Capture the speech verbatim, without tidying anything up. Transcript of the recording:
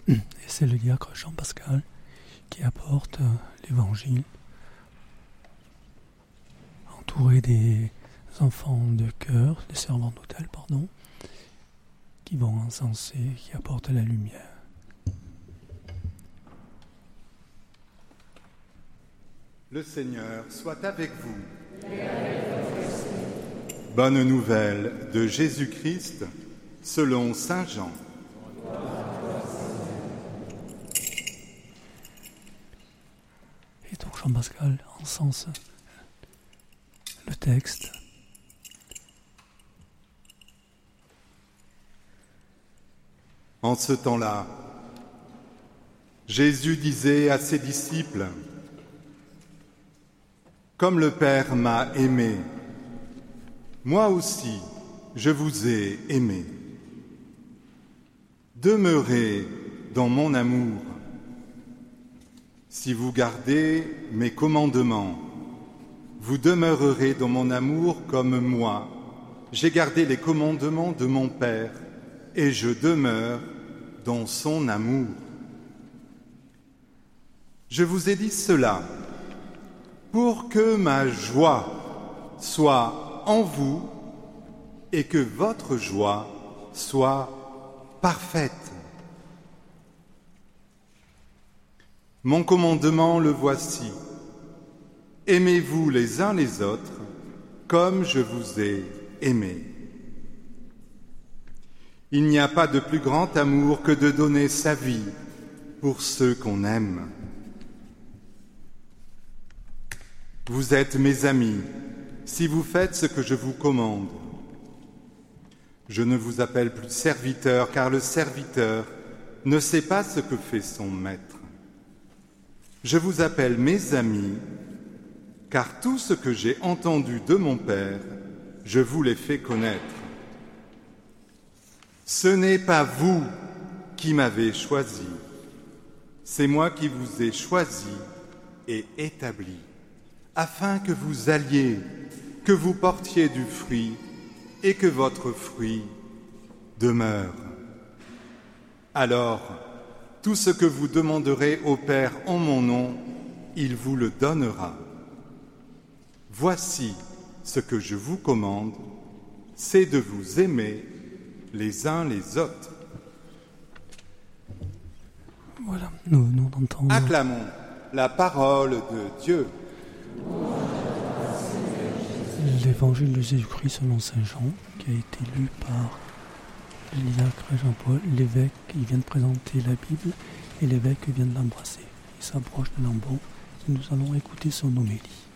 Et c'est le diacre Jean-Pascal qui apporte l'évangile, entouré des enfants de chœur, des servants d'hôtel, pardon, qui vont encenser, qui apportent la lumière. Le Seigneur soit avec vous. Bonne nouvelle de Jésus-Christ selon saint Jean. Et donc Jean-Pascal encense le texte. En ce temps-là, Jésus disait à ses disciples: « Comme le Père m'a aimé, moi aussi je vous ai aimé. Demeurez dans mon amour. Si vous gardez mes commandements, vous demeurerez dans mon amour comme moi. J'ai gardé les commandements de mon Père et je demeure dans son amour. Je vous ai dit cela pour que ma joie soit en vous et que votre joie soit parfaite. Mon commandement, le voici. Aimez-vous les uns les autres comme je vous ai aimés. Il n'y a pas de plus grand amour que de donner sa vie pour ceux qu'on aime. Vous êtes mes amis si vous faites ce que je vous commande. Je ne vous appelle plus serviteur, car le serviteur ne sait pas ce que fait son maître. Je vous appelle mes amis, car tout ce que j'ai entendu de mon Père, je vous l'ai fait connaître. Ce n'est pas vous qui m'avez choisi, c'est moi qui vous ai choisi et établi, afin que vous alliez, que vous portiez du fruit et que votre fruit demeure. Alors, tout ce que vous demanderez au Père en mon nom, il vous le donnera. Voici ce que je vous commande, c'est de vous aimer les uns les autres. Voilà, nous venons d'entendre. Acclamons la parole de Dieu. L'évangile de Jésus-Christ selon saint Jean, qui a été lu par le diacre Jean-Paul. L'évêque, il vient de présenter la Bible et l'évêque vient de l'embrasser. Il s'approche de l'emban et nous allons écouter son homélie.